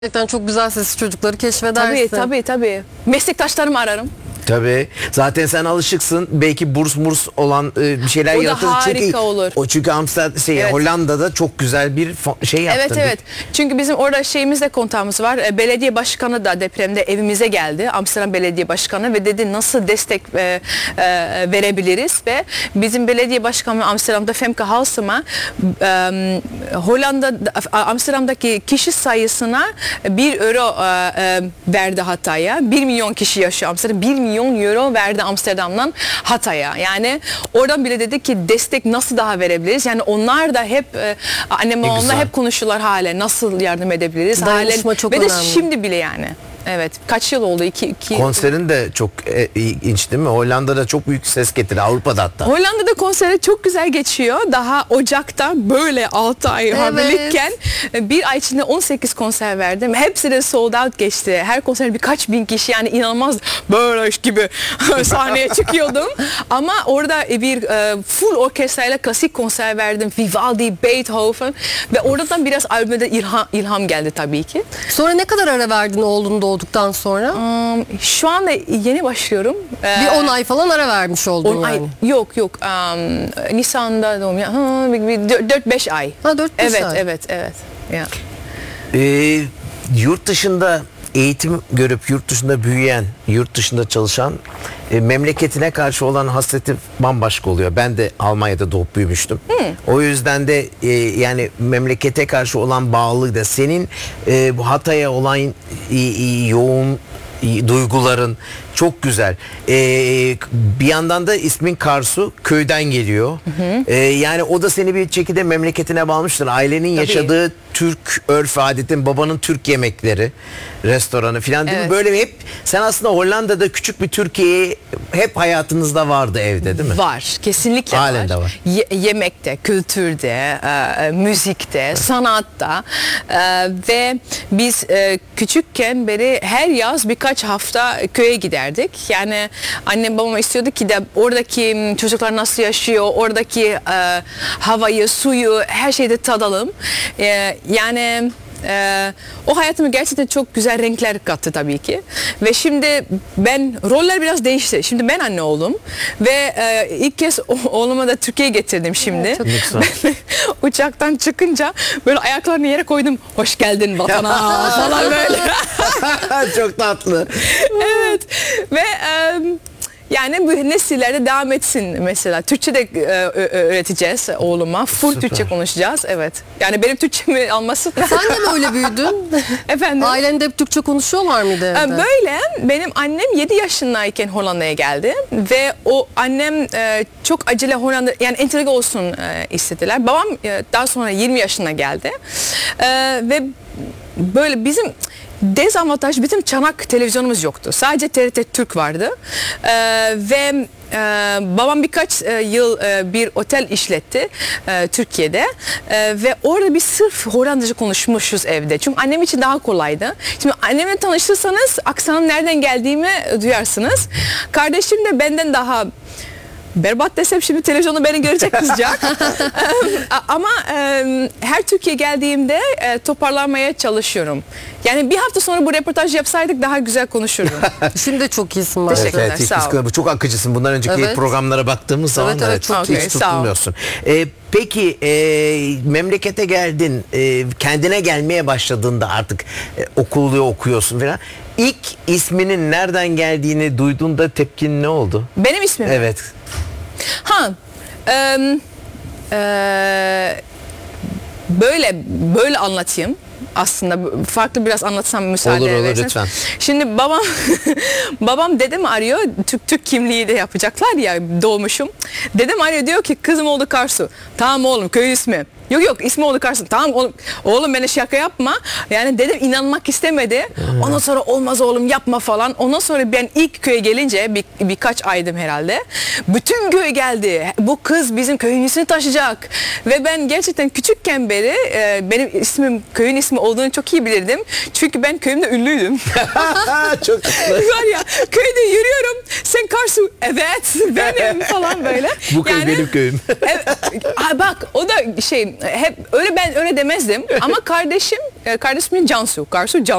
Gerçekten çok güzel sesli çocukları keşfedersin. Tabii. Meslektaşlarımı ararım. Tabii. Zaten sen alışıksın. Belki burs olan bir şeyler O da yaratır. harika çünkü olur. Çünkü Amsterdam Evet. Hollanda'da çok güzel bir şey yaptın. Evet. Çünkü bizim orada şeyimizde kontağımız var. Belediye başkanı da depremde evimize geldi. Amsterdam Belediye Başkanı ve dedi nasıl destek verebiliriz ve bizim belediye başkanı Amsterdam'da Femke Halsema Amsterdam'daki kişi sayısına 1 euro verdi Hatay'a. 1 milyon kişi yaşıyor Amsterdam. 1 milyon euro verdi Amsterdam'dan Hatay'a. Yani oradan bile dedi ki destek nasıl daha verebiliriz? Yani onlar da hep annem babamla hep konuşuyorlar hala nasıl yardım edebiliriz? Dayanışma çok ve önemli. de şimdi bile yani. Evet. Kaç yıl oldu? İki Konserin de çok ilginç değil mi? Hollanda'da çok büyük ses getirdi. Avrupa'da hatta. Hollanda'da konseri çok güzel geçiyor. Daha Ocak'ta böyle 6 ay hamileyken bir ay içinde 18 konser verdim. Hepsi de sold out geçti. Her konser birkaç bin kişi, yani inanılmaz böyle gibi sahneye çıkıyordum. Ama orada bir full orkestrayla klasik konser verdim. Vivaldi, Beethoven ve oradan biraz albümde ilham geldi tabii ki. Sonra ne kadar ara verdin oğlun doğduktan sonra? Şu anda yeni başlıyorum. Bir 10 ay falan ara vermiş oldun 10 yani. ay yok. Nisan'da doğum ya. 4-5 ay. Ha 4-5 ay. Evet. Ya. Yurt dışında eğitim görüp yurt dışında büyüyen, yurt dışında çalışan memleketine karşı olan hasreti bambaşka oluyor. Ben de Almanya'da doğup büyümüştüm. O yüzden de yani memlekete karşı olan bağlılığı da senin bu Hatay'a olan yoğun duyguların çok güzel. Bir yandan da ismin Karsu, köyden geliyor. Yani o da seni bir şekilde memleketine bağlamıştır. Ailenin yaşadığı Türk örf adetin, babanın Türk yemekleri, restoranı falan değil mi? Böyle hep sen aslında Hollanda'da küçük bir Türkiye hep hayatınızda vardı evde değil mi? Var. Kesinlikle Halen de var. Yemekte, kültürde, müzikte, sanatta ve biz küçükken beri her yaz birkaç hafta köye giderdik. Yani annem babam istiyordu ki de oradaki çocuklar nasıl yaşıyor, oradaki havayı, suyu, her şeyi de tadalım. Yani o hayatıma gerçekten çok güzel renkler kattı tabii ki. Ve şimdi roller biraz değişti. Şimdi ben anne oldum ve ilk kez oğlumu da Türkiye'ye getirdim şimdi. Ben uçaktan çıkınca böyle ayaklarını yere koydum. Hoş geldin vatana falan böyle. Çok tatlı. Evet ve yani bu nesillerde devam etsin mesela. Türkçe de öğreteceğiz oğluma. Full Süper. Türkçe konuşacağız. Evet. Yani benim Türkçemi alması. Sen de mi öyle büyüdün? Efendim? Ailende hep Türkçe konuşuyorlar mıydı evde? Böyle benim annem 7 yaşındayken Hollanda'ya geldi ve o annem çok acele Hollanda, yani entegre olsun istediler. Babam daha sonra 20 yaşına geldi ve böyle bizim dezavantaj, bizim çanak televizyonumuz yoktu. Sadece TRT Türk vardı. Ve babam birkaç yıl bir otel işletti Türkiye'de. Ve orada bir sırf Hollandaca konuşmuşuz evde. Çünkü annem için daha kolaydı. Şimdi annemle tanıştırsanız aksanın nereden geldiğimi duyarsınız. Kardeşim de benden daha berbat desem şimdi televizyonda beni görecek kızacak. Ama her Türkiye geldiğimde toparlanmaya çalışıyorum. Yani bir hafta sonra bu röportaj yapsaydık daha güzel konuşurdum. Şimdi de çok iyisin bence. Teşekkür ederim. hiç Sağ ol. sıkıntı. Çok akıcısı. Bundan önceki Evet. programlara baktığımız zaman Evet, çok iyi. hiç Sağ ol. tutulmuyorsun. Peki memlekete geldin, kendine gelmeye başladığında artık okulda okuyorsun falan. İlk isminin nereden geldiğini duyduğunda tepkin ne oldu? Benim ismim mi? Evet. Böyle anlatayım. Aslında farklı biraz anlatsam müsaade Olur ederseniz. lütfen. Şimdi babam dedem arıyor. Türk kimliği de yapacaklar ya, doğmuşum. Dedem arıyor, diyor ki kızım oldu Karsu. Tamam oğlum, köy ismi. Yok ismi oldu Karsu. Tamam oğlum bana şaka yapma. Yani dedem inanmak istemedi. Ondan sonra olmaz oğlum yapma falan. Ondan sonra ben ilk köye gelince birkaç aydım herhalde. Bütün köy geldi. Bu kız bizim köyün ismini taşıyacak. Ve ben gerçekten küçükken beri benim ismim köyün ismi olduğunu çok iyi bilirdim. Çünkü ben köyümde ünlüydüm. Çok tatlı. Var ya, köyde yürüyorum. Sen Karsu, evet benim falan böyle. Bu köy benim köyüm. Evet, bak o da şey hep öyle, ben öyle demezdim ama kardeşim Cansu